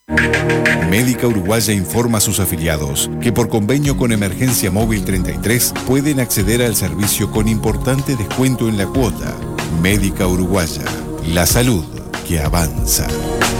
Médica Uruguaya informa a sus afiliados que por convenio con Emergencia Móvil 33 pueden acceder al servicio con importante descuento en la cuota. Médica Uruguaya, la salud que avanza.